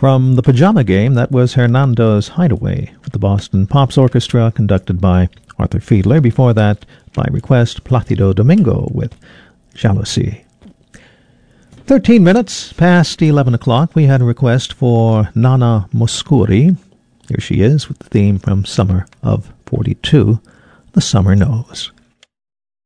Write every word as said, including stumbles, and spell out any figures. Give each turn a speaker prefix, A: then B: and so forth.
A: From the Pajama Game, that was Hernando's Hideaway with the Boston Pops Orchestra, conducted by Arthur Fiedler. Before that, by request, Placido Domingo with Jalousie. Thirteen minutes past eleven o'clock, we had a request for Nana Mouskouri. Here she is with the theme from Summer of forty-two, The Summer Knows.